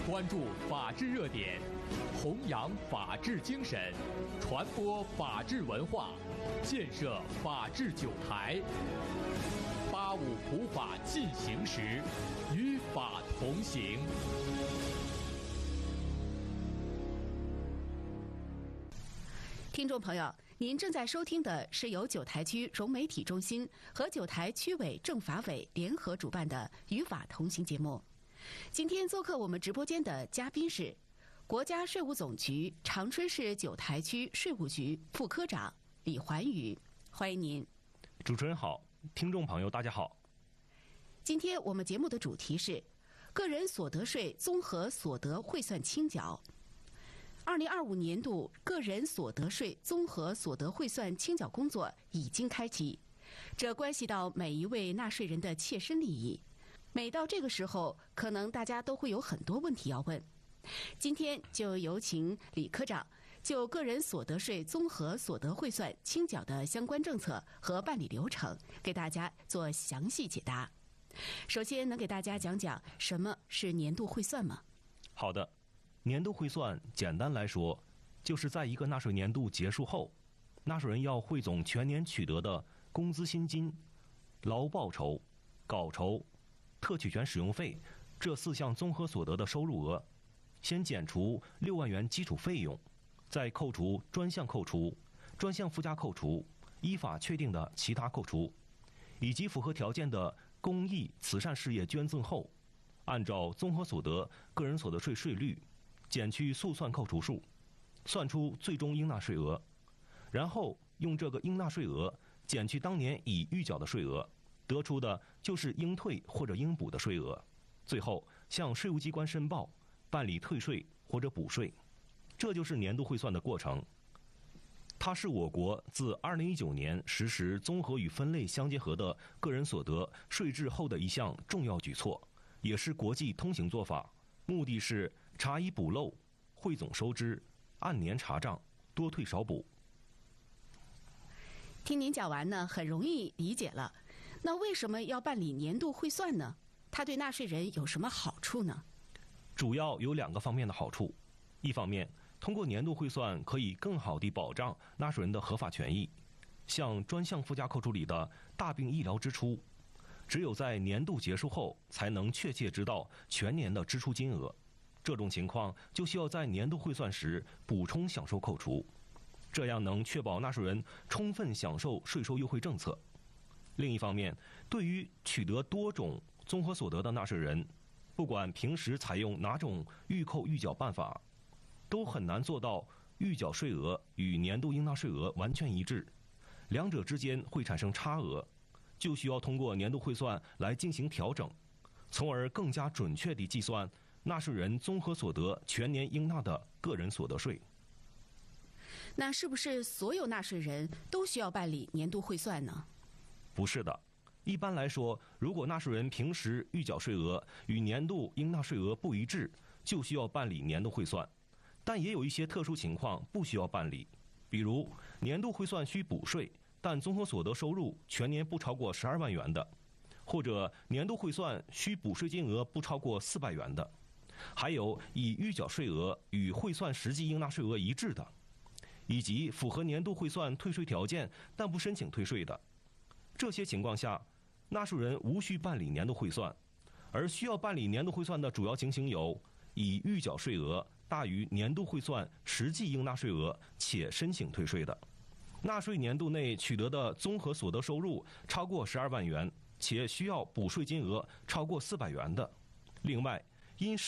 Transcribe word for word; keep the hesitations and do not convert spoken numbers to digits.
关注法治热点，弘扬法治精神，传播法治文化，建设法治九台。八五普法进行时，与法同行。 听众朋友，您正在收听的是由九台区融媒体中心和九台区委政法委联合主办的《与法同行》节目。今天做客我们直播间的嘉宾是国家税务总局长春市九台区税务局副科长李环宇，欢迎您。 主持人好，听众朋友大家好。 今天我们节目的主题是个人所得税综合所得汇算清缴。二零二五年度个人所得税综合所得汇算清缴工作已经开启，这关系到每一位纳税人的切身利益。每到这个时候，可能大家都会有很多问题要问。今天就有请李科长就个人所得税综合所得汇算清缴的相关政策和办理流程，给大家做详细解答。首先，能给大家讲讲什么是年度汇算吗？ 好的，年度汇算简单来说，就是在一个纳税年度结束后，纳税人要汇总全年取得的工资薪金、劳报酬、稿酬、特取权使用费这四项综合所得的收入额，先减除六万元基础费用，再扣除专项扣除、专项附加扣除、依法确定的其他扣除，以及符合条件的公益慈善事业捐赠后，按照综合所得个人所得税税率减去速算扣除数，算出最终应纳税额，然后用这个应纳税额减去当年已预缴的税额，得出的就是应退或者应补的税额，最后向税务机关申报，办理退税或者补税。这就是年度汇算的过程。它是我国自二零一九年实施综合与分类相结合的个人所得税制后的一项重要举措，也是国际通行做法，目的是查遗补漏，汇总收支，按年查账，多退少补。 听您讲完呢，很容易理解了。那为什么要办理年度汇算呢？它对纳税人有什么好处呢？ 主要有两个方面的好处。一方面，通过年度汇算可以更好地保障纳税人的合法权益。像专项附加扣除里的大病医疗支出，只有在年度结束后才能确切知道全年的支出金额，这种情况就需要在年度汇算时补充享受扣除，这样能确保纳税人充分享受税收优惠政策。另一方面，对于取得多种综合所得的纳税人，不管平时采用哪种预扣预缴办法，都很难做到预缴税额与年度应纳税额完全一致，两者之间会产生差额，就需要通过年度汇算来进行调整，从而更加准确地计算纳税人综合所得全年应纳的个人所得税。 那是不是所有纳税人都需要办理年度汇算呢？ 不是的，一般来说，如果纳税人平时预缴税额与年度应纳税额不一致，就需要办理年度汇算。但也有一些特殊情况不需要办理，比如年度汇算需补税，但综合所得收入全年不超过十二万元的，或者年度汇算需补税金额不超过四百元的，还有以预缴税额与汇算实际应纳税额一致的，以及符合年度汇算退税条件但不申请退税的。这些情况下，纳税人无需办理年度汇算，而需要办理年度汇算的主要情形有：以预缴税额大于年度汇算实际应纳税额且申请退税的，纳税年度内取得的综合所得收入超过十二万元且需要补税金额超过四百元的，另外因